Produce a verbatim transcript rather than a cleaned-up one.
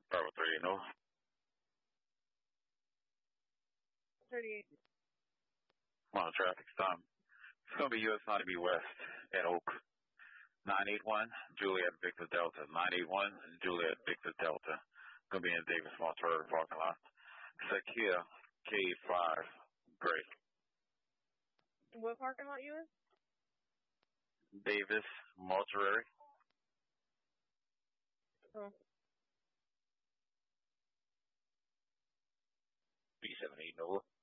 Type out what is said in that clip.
Bravo three, no. thirty-eight. Come on, traffic stop. It's going to be U S ninety B West at Oak. nine eight one, Juliet Victor Delta. nine eight one, Juliet Victor Delta. Going to be in Davis Mortuary parking lot. Sakia K five, Gray. What parking lot you in? Davis Mortuary. Oh. B seventy-eight, Noah.